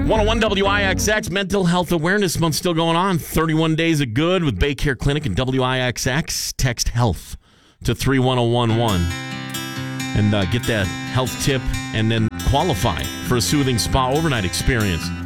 101 WIXX, Mental Health Awareness Month still going on. 31 Days of Good with Bay Care Clinic and WIXX. Text HEALTH to 31011 and get that health tip and then qualify for a soothing spa overnight experience.